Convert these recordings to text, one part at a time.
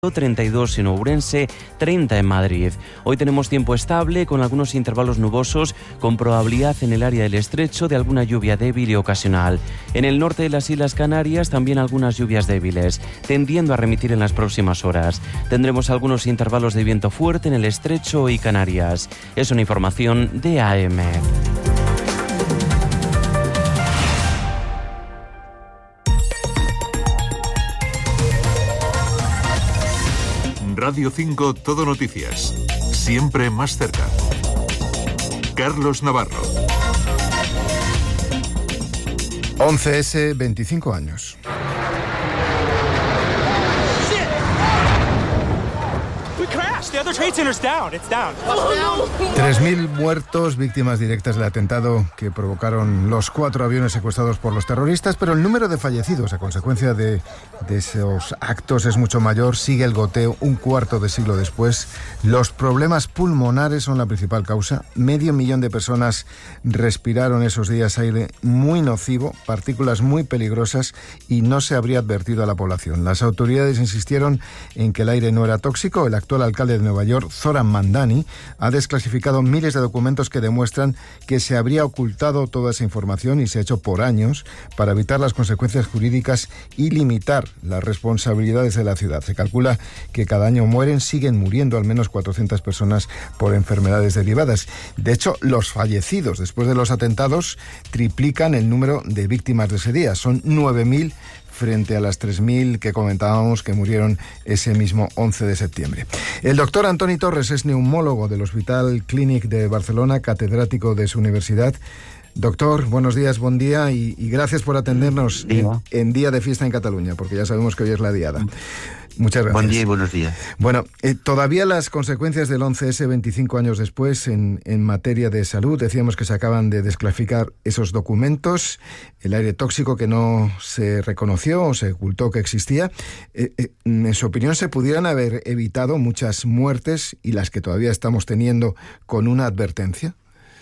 32 en Ourense, 30 en Madrid. Hoy tenemos tiempo estable con algunos intervalos nubosos con probabilidad en el área del estrecho de alguna lluvia débil y ocasional. En el norte de las Islas Canarias también algunas lluvias débiles, tendiendo a remitir en las próximas horas. Tendremos algunos intervalos de viento fuerte en el estrecho y Canarias. Es una información de AM. Radio 5 Todo Noticias. Siempre más cerca. Carlos Navarro. 11S, 25 años. 3.000 muertos, víctimas directas del atentado que provocaron los 4 aviones secuestrados por los terroristas, pero el número de fallecidos a consecuencia de esos actos es mucho mayor. Sigue el goteo un cuarto de siglo después. Los problemas pulmonares son la principal causa. 500.000 de personas respiraron esos días aire muy nocivo, partículas muy peligrosas, y no se habría advertido a la población. Las autoridades insistieron en que el aire no era tóxico. El actual alcalde de Nueva York, Zoran Mandani, ha desclasificado miles de documentos que demuestran que se habría ocultado toda esa información, y se ha hecho por años para evitar las consecuencias jurídicas y limitar las responsabilidades de la ciudad. Se calcula que cada año siguen muriendo al menos 400 personas por enfermedades derivadas. De hecho, los fallecidos después de los atentados triplican el número de víctimas de ese día. Son 9.000 frente a las 3.000 que comentábamos que murieron ese mismo 11 de septiembre. El doctor Antoni Torres es neumólogo del Hospital Clínic de Barcelona, catedrático de su universidad. Doctor, buenos días, buen día y gracias por atendernos en día de fiesta en Cataluña, porque ya sabemos que hoy es la diada. Muchas gracias. Buen día y buenos días. Bueno, todavía las consecuencias del 11S 25 años después en materia de salud. Decíamos que se acaban de desclasificar esos documentos, el aire tóxico que no se reconoció o se ocultó que existía. En su opinión, ¿se pudieran haber evitado muchas muertes y las que todavía estamos teniendo con una advertencia?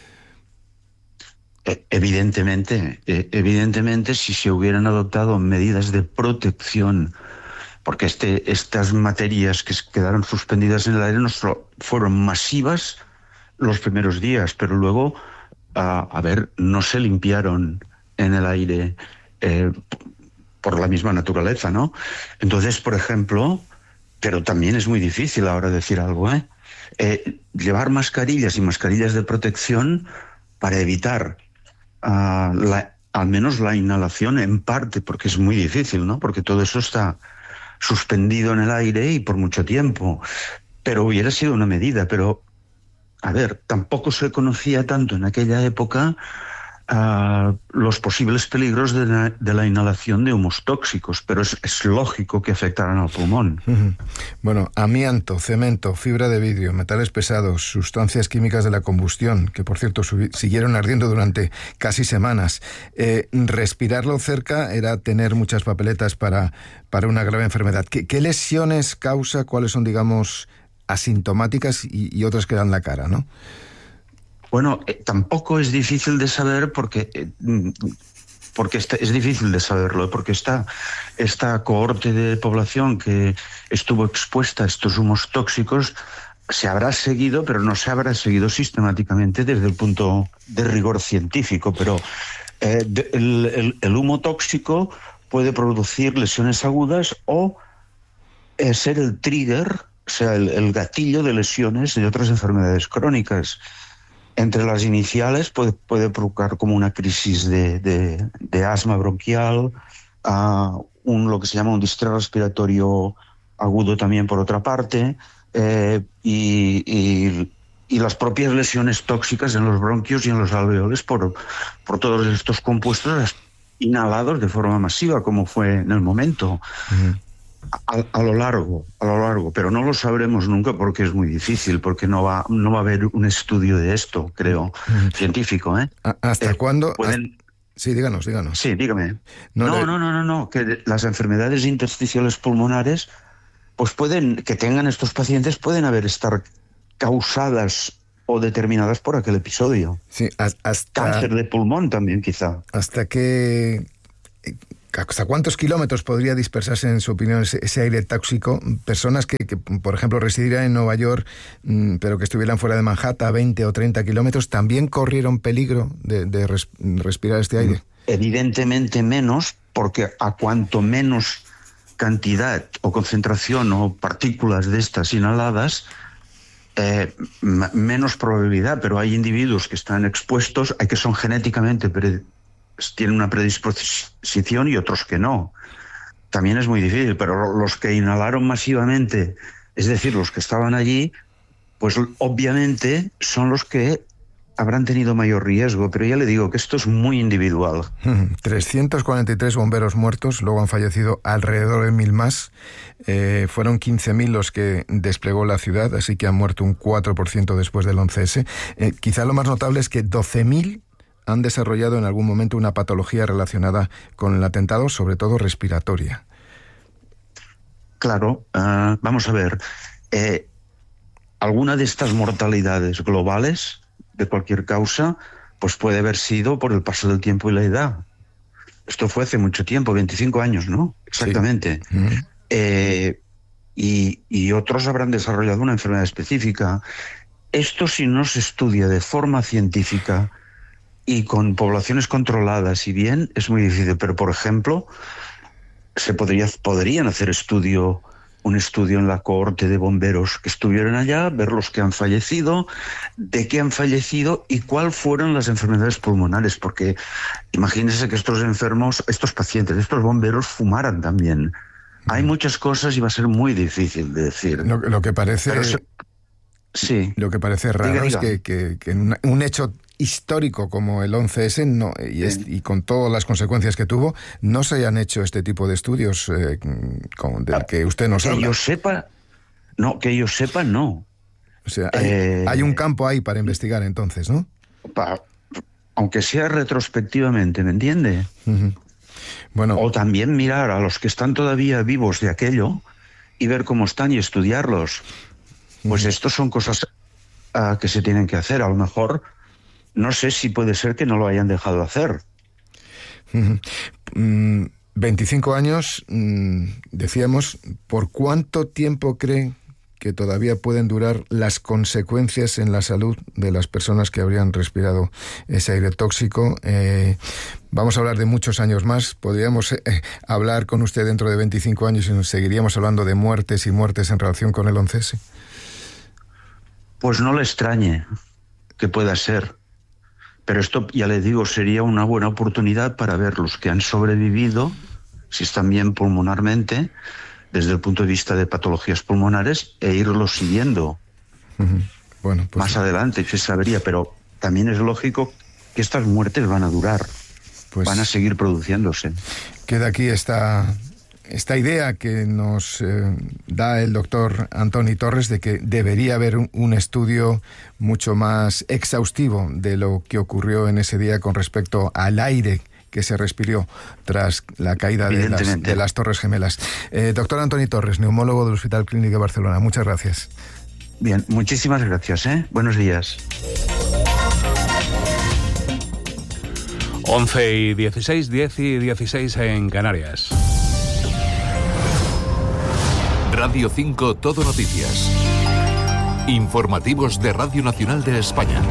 Evidentemente, si se hubieran adoptado medidas de protección, porque estas materias que quedaron suspendidas en el aire fueron masivas los primeros días, pero luego, no se limpiaron en el aire por la misma naturaleza, ¿no? Entonces, por ejemplo, pero también es muy difícil ahora decir algo, llevar mascarillas y mascarillas de protección para evitar al menos la inhalación en parte, porque es muy difícil, ¿no? Porque todo eso está suspendido en el aire y por mucho tiempo. Pero hubiera sido una medida, pero tampoco se conocía tanto en aquella época los posibles peligros de la inhalación de humos tóxicos, pero es lógico que afectaran al pulmón. Bueno, amianto, cemento, fibra de vidrio, metales pesados, sustancias químicas de la combustión, que por cierto siguieron ardiendo durante casi semanas. Respirarlo cerca era tener muchas papeletas para una grave enfermedad. ¿Qué lesiones causa? ¿Cuáles son, digamos, asintomáticas y otras que dan la cara, no? Bueno, tampoco es difícil de saber porque es difícil de saberlo, porque esta cohorte de población que estuvo expuesta a estos humos tóxicos se habrá seguido, pero no se habrá seguido sistemáticamente desde el punto de rigor científico. Pero el humo tóxico puede producir lesiones agudas o ser el trigger, o sea, el gatillo de lesiones de otras enfermedades crónicas. Entre las iniciales puede provocar como una crisis de asma bronquial, lo que se llama un distrés respiratorio agudo también por otra parte, y las propias lesiones tóxicas en los bronquios y en los alveoles por todos estos compuestos inhalados de forma masiva, como fue en el momento. A lo largo, pero no lo sabremos nunca porque es muy difícil, porque no va a haber un estudio de esto, creo, científico, ¿Hasta cuándo? Pueden... Sí, díganos. Sí, dígame. No, que las enfermedades intersticiales pulmonares, pues que tengan estos pacientes, pueden estar causadas o determinadas por aquel episodio. Sí, Cáncer de pulmón también, quizá. ¿Hasta qué ¿hasta cuántos kilómetros podría dispersarse, en su opinión, ese aire tóxico? Personas que, por ejemplo, residieran en Nueva York, pero que estuvieran fuera de Manhattan a 20 o 30 kilómetros, ¿también corrieron peligro de respirar este aire? Evidentemente menos, porque a cuanto menos cantidad o concentración o partículas de estas inhaladas, menos probabilidad. Pero hay individuos que están expuestos, hay que son genéticamente tienen una predisposición y otros que no. También es muy difícil, pero los que inhalaron masivamente, es decir, los que estaban allí, pues obviamente son los que habrán tenido mayor riesgo, pero ya le digo que esto es muy individual. 343 bomberos muertos, luego han fallecido alrededor de 1.000 más. Fueron 15.000 los que desplegó la ciudad, así que han muerto un 4% después del 11S. Quizá lo más notable es que 12.000 han desarrollado en algún momento una patología relacionada con el atentado, sobre todo respiratoria. Claro, vamos a ver. Alguna de estas mortalidades globales, de cualquier causa, pues puede haber sido por el paso del tiempo y la edad. Esto fue hace mucho tiempo, 25 años, ¿no? Exactamente. Sí. Y otros habrán desarrollado una enfermedad específica. Esto, si no se estudia de forma científica y con poblaciones controladas y bien, es muy difícil. Pero, por ejemplo, podrían hacer un estudio en la cohorte de bomberos que estuvieron allá, ver los que han fallecido, de qué han fallecido y cuáles fueron las enfermedades pulmonares, porque imagínense que estos enfermos, estos pacientes, estos bomberos fumaran también. Hay muchas cosas y va a ser muy difícil de decir. Lo que parece... Sí. Lo que parece raro es que en un hecho histórico como el 11S y con todas las consecuencias que tuvo, no se hayan hecho este tipo de estudios del que usted nos habla. Que yo sepa, no. O sea, hay un campo ahí para investigar entonces, ¿no? Aunque sea retrospectivamente, ¿me entiende? Uh-huh. Bueno, o también mirar a los que están todavía vivos de aquello y ver cómo están y estudiarlos. Pues estos son cosas que se tienen que hacer. A lo mejor, no sé si puede ser que no lo hayan dejado hacer. 25 años, decíamos. ¿Por cuánto tiempo cree que todavía pueden durar las consecuencias en la salud de las personas que habrían respirado ese aire tóxico? Vamos a hablar de muchos años más. Podríamos hablar con usted dentro de 25 años y nos seguiríamos hablando de muertes y muertes en relación con el 11S. Pues no le extrañe que pueda ser. Pero esto, ya le digo, sería una buena oportunidad para ver los que han sobrevivido, si están bien pulmonarmente, desde el punto de vista de patologías pulmonares, e irlos siguiendo. Bueno, pues más adelante se sabría, pero también es lógico que estas muertes van a durar, van a seguir produciéndose. Queda aquí esta idea que nos da el doctor Antoni Torres de que debería haber un estudio mucho más exhaustivo de lo que ocurrió en ese día con respecto al aire que se respiró tras la caída de las Torres Gemelas. Doctor Antoni Torres, neumólogo del Hospital Clínic de Barcelona, muchas gracias. Bien, muchísimas gracias. Buenos días. 11:16, 10:16 en Canarias. Radio 5 Todo Noticias. Informativos de Radio Nacional de España.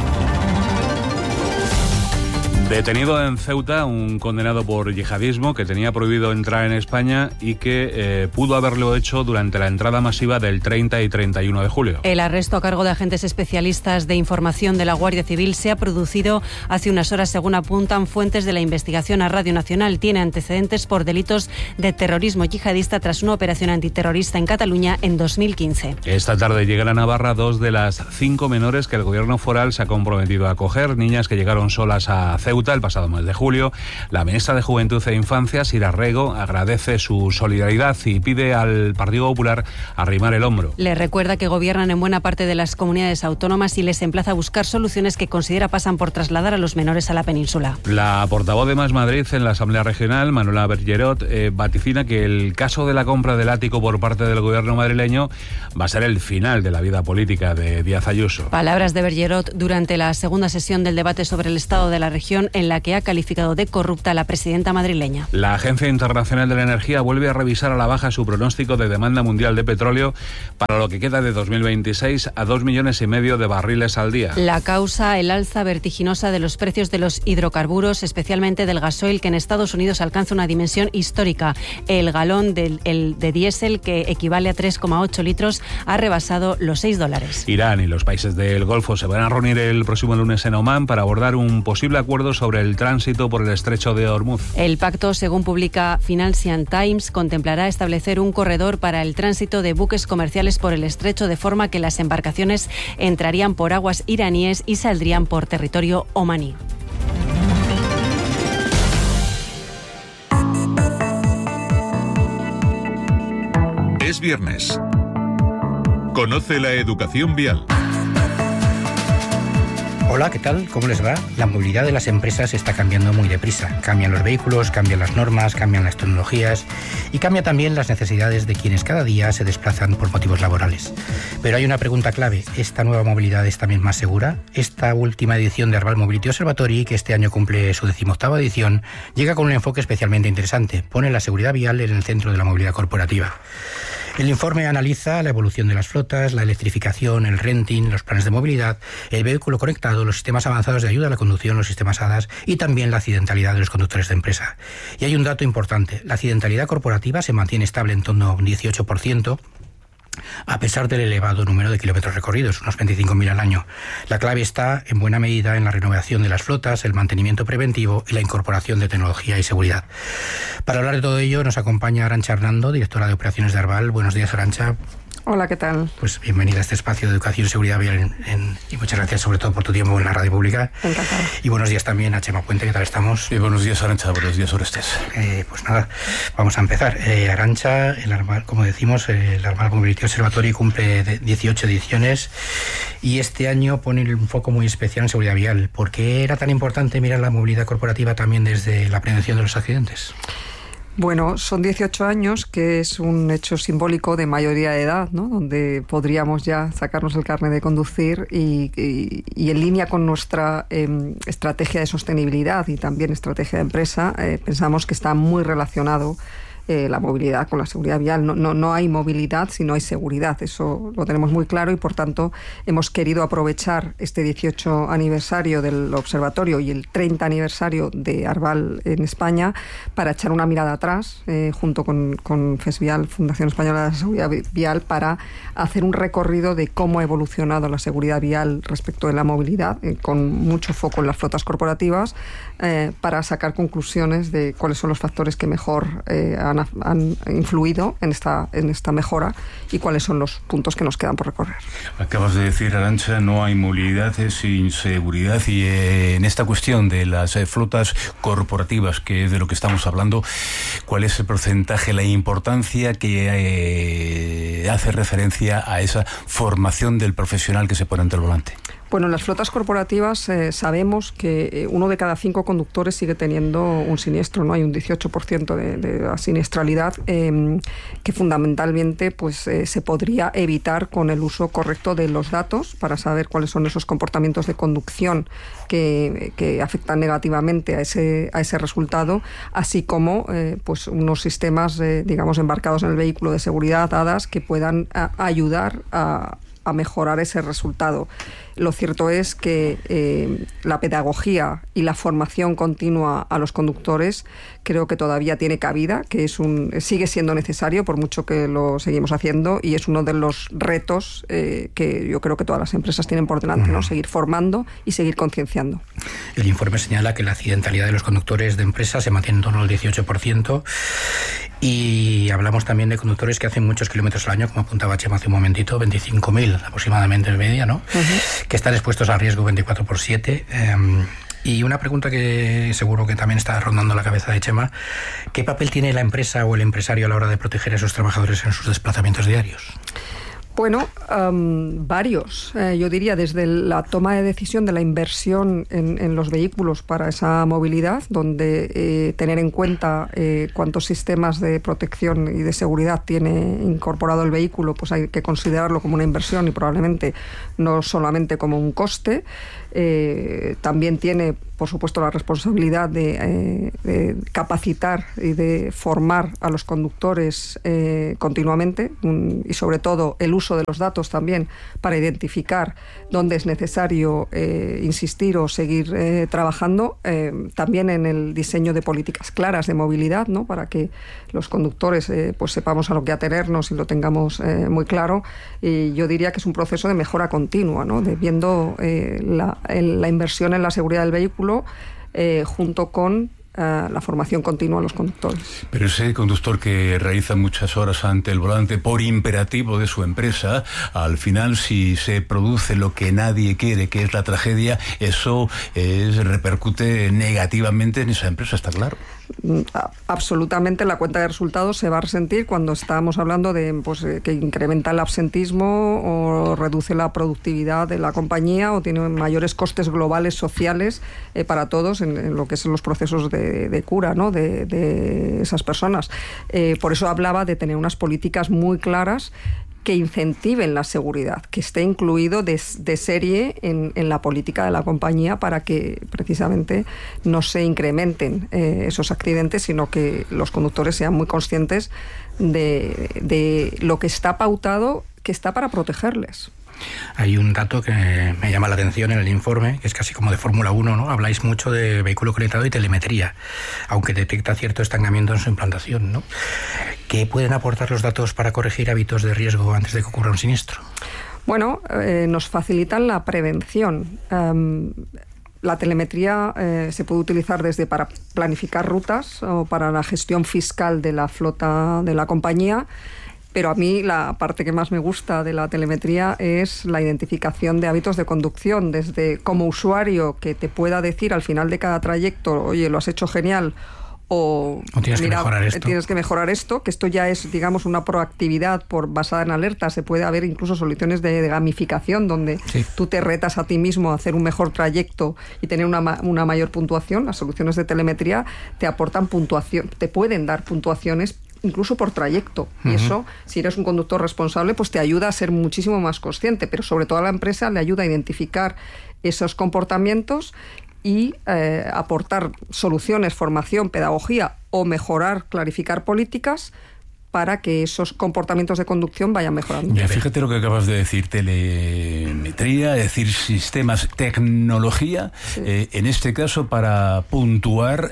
Detenido en Ceuta un condenado por yihadismo que tenía prohibido entrar en España y que pudo haberlo hecho durante la entrada masiva del 30 y 31 de julio. El arresto a cargo de agentes especialistas de información de la Guardia Civil se ha producido hace unas horas, según apuntan fuentes de la investigación a Radio Nacional. Tiene antecedentes por delitos de terrorismo yihadista tras una operación antiterrorista en Cataluña en 2015. Esta tarde llegan a Navarra 2 de las 5 menores que el gobierno foral se ha comprometido a acoger, niñas que llegaron solas a Ceuta el pasado mes de julio. La ministra de Juventud e Infancia, Sira Rego, agradece su solidaridad y pide al Partido Popular arrimar el hombro. Le recuerda que gobiernan en buena parte de las comunidades autónomas y les emplaza a buscar soluciones que considera pasan por trasladar a los menores a la península. La portavoz de Más Madrid en la Asamblea Regional, Manuela Bergerot, vaticina que el caso de la compra del ático por parte del gobierno madrileño va a ser el final de la vida política de Díaz Ayuso. Palabras de Bergerot durante la segunda sesión del debate sobre el estado de la región decisión en la que ha calificado de corrupta a la presidenta madrileña. La Agencia Internacional de la Energía vuelve a revisar a la baja su pronóstico de demanda mundial de petróleo para lo que queda de 2026 a 2,5 millones de barriles al día. La causa, el alza vertiginosa de los precios de los hidrocarburos, especialmente del gasoil, que en Estados Unidos alcanza una dimensión histórica. El galón de diésel, que equivale a 3,8 litros, ha rebasado los $6. Irán y los países del Golfo se van a reunir el próximo lunes en Omán para abordar un posible acuerdo sobre el tránsito por el estrecho de Hormuz. El pacto, según publica Financial Times, contemplará establecer un corredor para el tránsito de buques comerciales por el estrecho, de forma que las embarcaciones entrarían por aguas iraníes y saldrían por territorio omaní. Es viernes. Conoce la educación vial. Hola, ¿qué tal? ¿Cómo les va? La movilidad de las empresas está cambiando muy deprisa. Cambian los vehículos, cambian las normas, cambian las tecnologías y cambian también las necesidades de quienes cada día se desplazan por motivos laborales. Pero hay una pregunta clave. ¿Esta nueva movilidad es también más segura? Esta última edición de Arval Mobility Observatory, que este año cumple su 18ª edición, llega con un enfoque especialmente interesante. Pone la seguridad vial en el centro de la movilidad corporativa. El informe analiza la evolución de las flotas, la electrificación, el renting, los planes de movilidad, el vehículo conectado, los sistemas avanzados de ayuda a la conducción, los sistemas ADAS y también la accidentalidad de los conductores de empresa. Y hay un dato importante. La accidentalidad corporativa se mantiene estable en torno a un 18%, a pesar del elevado número de kilómetros recorridos, unos 25.000 al año. La clave está, en buena medida, en la renovación de las flotas, el mantenimiento preventivo y la incorporación de tecnología y seguridad. Para hablar de todo ello nos acompaña Arantxa Hernando, directora de operaciones de Arval. Buenos días, Arantxa. Hola, ¿qué tal? Pues bienvenida a este espacio de educación y seguridad vial y muchas gracias sobre todo por tu tiempo en la radio pública. Encantada. Y buenos días también a Chema Puente, ¿qué tal estamos? Buenos días, Arantxa, buenos días, Orestes. Pues nada, vamos a empezar. Arantxa, el Arval, como decimos, el Arval Mobility Observatory cumple 18 ediciones y este año pone un foco muy especial en seguridad vial. ¿Por qué era tan importante mirar la movilidad corporativa también desde la prevención de los accidentes? Bueno, son 18 años, que es un hecho simbólico de mayoría de edad, ¿no? Donde podríamos ya sacarnos el carnet de conducir y en línea con nuestra estrategia de sostenibilidad y también estrategia de empresa, pensamos que está muy relacionado la movilidad con la seguridad vial. No hay movilidad si no hay seguridad. Eso lo tenemos muy claro y, por tanto, hemos querido aprovechar este 18 aniversario del observatorio y el 30 aniversario de Arval en España para echar una mirada atrás, junto con FESVial, Fundación Española de la Seguridad Vial, para hacer un recorrido de cómo ha evolucionado la seguridad vial respecto de la movilidad, con mucho foco en las flotas corporativas, para sacar conclusiones de cuáles son los factores que mejor han influido en esta mejora y cuáles son los puntos que nos quedan por recorrer. Acabas de decir, Arantxa, no hay movilidad sin seguridad, y en esta cuestión de las flotas corporativas, que es de lo que estamos hablando, ¿cuál es el porcentaje, la importancia que hace referencia a esa formación del profesional que se pone ante el volante? Bueno, en las flotas corporativas sabemos que 1 de cada 5 conductores sigue teniendo un siniestro, ¿no? Hay un 18% de la siniestralidad que fundamentalmente se podría evitar con el uso correcto de los datos para saber cuáles son esos comportamientos de conducción que afectan negativamente a ese resultado, así como unos sistemas, digamos, embarcados en el vehículo de seguridad, ADAS, que puedan ayudar a mejorar ese resultado. Lo cierto es que la pedagogía y la formación continua a los conductores creo que todavía tiene cabida, que sigue siendo necesario, por mucho que lo seguimos haciendo, y es uno de los retos que yo creo que todas las empresas tienen por delante, ¿no? Seguir formando y seguir concienciando. El informe señala que la accidentalidad de los conductores de empresas se mantiene en torno al 18%, y hablamos también de conductores que hacen muchos kilómetros al año, como apuntaba Chema hace un momentito, 25.000 aproximadamente en media, ¿no? Que están expuestos al riesgo 24/7. Y una pregunta que seguro que también está rondando la cabeza de Chema: ¿qué papel tiene la empresa o el empresario a la hora de proteger a esos trabajadores en sus desplazamientos diarios? Bueno, varios. Yo diría desde la toma de decisión de la inversión en los vehículos para esa movilidad, donde tener en cuenta cuántos sistemas de protección y de seguridad tiene incorporado el vehículo, pues hay que considerarlo como una inversión y probablemente no solamente como un coste. También tiene, por supuesto, la responsabilidad de capacitar y de formar a los conductores continuamente y sobre todo el uso de los datos también para identificar dónde es necesario insistir o seguir trabajando. También en el diseño de políticas claras de movilidad, ¿no? Para que los conductores pues sepamos a lo que atenernos y lo tengamos muy claro. Y yo diría que es un proceso de mejora continua, ¿no? De viendo la inversión en la seguridad del vehículo junto con la formación continua a los conductores. Pero ese conductor que realiza muchas horas ante el volante por imperativo de su empresa, al final, si se produce lo que nadie quiere, que es la tragedia, eso repercute negativamente en esa empresa, está claro. Absolutamente, la cuenta de resultados se va a resentir cuando estamos hablando de que incrementa el absentismo o reduce la productividad de la compañía o tiene mayores costes globales sociales para todos en lo que son los procesos de cura, ¿no? de esas personas. Por eso hablaba de tener unas políticas muy claras que incentiven la seguridad, que esté incluido de serie en la política de la compañía para que precisamente no se incrementen esos accidentes, sino que los conductores sean muy conscientes de lo que está pautado, que está para protegerles. Hay un dato que me llama la atención en el informe, que es casi como de Fórmula 1, ¿no? Habláis mucho de vehículo conectado y telemetría, aunque detecta cierto estancamiento en su implantación, ¿no? ¿Qué pueden aportar los datos para corregir hábitos de riesgo antes de que ocurra un siniestro? Bueno, nos facilitan la prevención. La telemetría se puede utilizar desde para planificar rutas o para la gestión fiscal de la flota de la compañía. Pero a mí la parte que más me gusta de la telemetría es la identificación de hábitos de conducción, desde como usuario que te pueda decir al final de cada trayecto, oye, lo has hecho genial, o tienes que mejorar esto. Tienes que mejorar esto, que esto ya es, digamos, una proactividad basada en alertas. Se puede haber incluso soluciones de gamificación donde tú te retas a ti mismo a hacer un mejor trayecto y tener una mayor puntuación. Las soluciones de telemetría te aportan puntuación, te pueden dar puntuaciones incluso por trayecto. Y eso, si eres un conductor responsable, pues te ayuda a ser muchísimo más consciente, pero sobre todo a la empresa le ayuda a identificar esos comportamientos y aportar soluciones, formación, pedagogía o mejorar, clarificar políticas para que esos comportamientos de conducción vayan mejorando. Ya, fíjate lo que acabas de decir, telemetría, es decir, sistemas, tecnología, en este caso para puntuar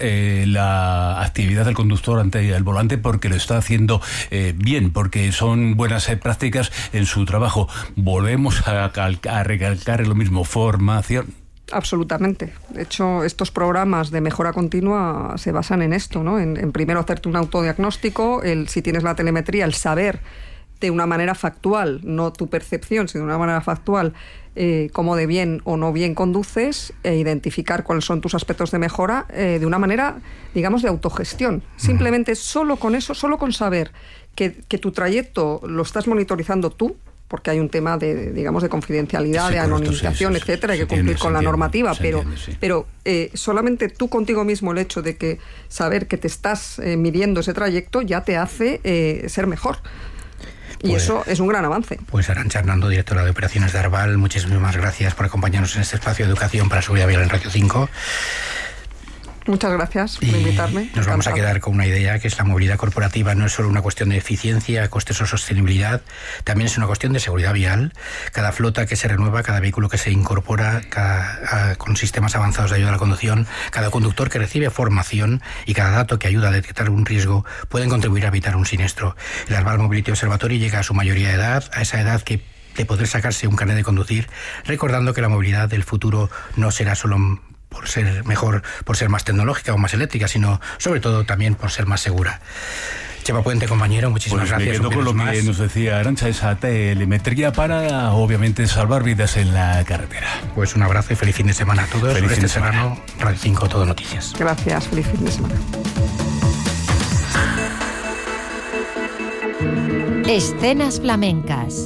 la actividad del conductor ante el volante porque lo está haciendo bien, porque son buenas prácticas en su trabajo. Volvemos a recalcar lo mismo, formación. Absolutamente. De hecho, estos programas de mejora continua se basan en esto, ¿no? En primero hacerte un autodiagnóstico, si tienes la telemetría, el saber de una manera factual, no tu percepción, sino de una manera factual, cómo de bien o no bien conduces, e identificar cuáles son tus aspectos de mejora de una manera, digamos, de autogestión. Simplemente solo con eso, solo con saber que tu trayecto lo estás monitorizando tú, porque hay un tema de, digamos, de confidencialidad, de anonimización, etcétera, hay que cumplir con la normativa, pero solamente tú contigo mismo, el hecho de que saber que te estás midiendo ese trayecto ya te hace ser mejor. Y eso es un gran avance. Pues Arantxa Hernando, directora de Operaciones de Arval, muchísimas gracias por acompañarnos en este espacio de educación para seguridad vial en Radio 5. Muchas gracias por invitarme. Nos vamos a quedar con una idea, que es la movilidad corporativa no es solo una cuestión de eficiencia, costes o sostenibilidad, también es una cuestión de seguridad vial. Cada flota que se renueva, cada vehículo que se incorpora con sistemas avanzados de ayuda a la conducción, cada conductor que recibe formación y cada dato que ayuda a detectar un riesgo pueden contribuir a evitar un siniestro. El Arval Mobility Observatory llega a su mayoría de edad, a esa edad que de poder sacarse un carnet de conducir, recordando que la movilidad del futuro no será solo por ser mejor, por ser más tecnológica o más eléctrica, sino sobre todo también por ser más segura. Chema Puente, compañero, muchísimas gracias. Me quedo con lo que nos decía Arantxa, esa telemetría para, obviamente, salvar vidas en la carretera. Pues un abrazo y feliz fin de semana a todos. Feliz fin de semana. Radio 5, Todo Noticias. Gracias, feliz fin de semana. Escenas flamencas.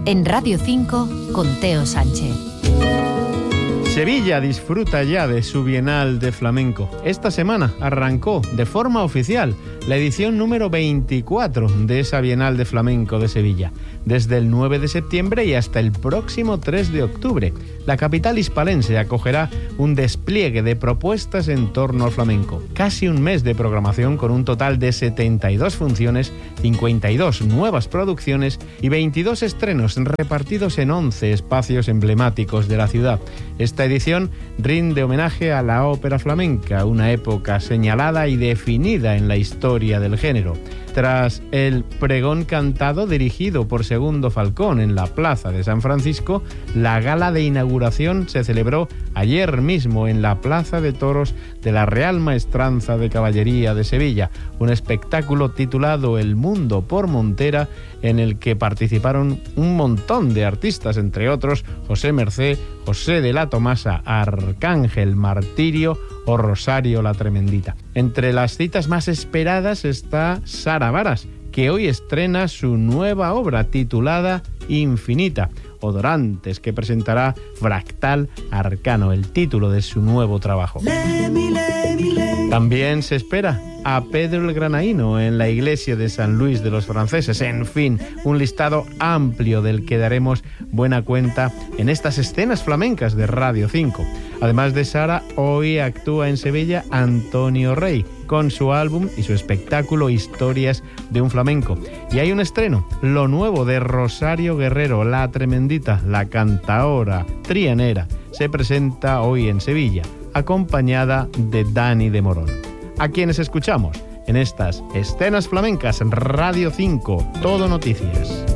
en Radio 5 con Teo Sánchez. Sevilla disfruta ya de su Bienal de Flamenco. Esta semana arrancó de forma oficial la edición número 24 de esa Bienal de Flamenco de Sevilla. Desde el 9 de septiembre y hasta el próximo 3 de octubre, la capital hispalense acogerá un despliegue de propuestas en torno al flamenco. Casi un mes de programación con un total de 72 funciones, 52 nuevas producciones y 22 estrenos repartidos en 11 espacios emblemáticos de la ciudad. Esta edición rinde homenaje a la ópera flamenca, una época señalada y definida en la historia del género. Tras el pregón cantado dirigido por Segundo Falcón en la Plaza de San Francisco, la gala de inauguración se celebró ayer mismo en la Plaza de Toros de la Real Maestranza de Caballería de Sevilla, un espectáculo titulado El Mundo por Montera, en el que participaron un montón de artistas, entre otros José Mercé, José de la Tomasa, Arcángel Martirio o Rosario la Tremendita. Entre las citas más esperadas está Sara Varas, que hoy estrena su nueva obra titulada Infinita, o Dorantes, que presentará Fractal Arcano, el título de su nuevo trabajo. También se espera a Pedro el Granaíno en la iglesia de San Luis de los Franceses. En fin, un listado amplio del que daremos buena cuenta en estas escenas flamencas de Radio 5. Además de Sara, hoy actúa en Sevilla Antonio Rey con su álbum y su espectáculo Historias de un Flamenco. Y hay un estreno, lo nuevo de Rosario Guerrero, la Tremendita, la cantaora trianera. Se presenta hoy en Sevilla, acompañada de Dani de Morón. A quienes escuchamos en estas escenas flamencas en Radio 5, Todo Noticias.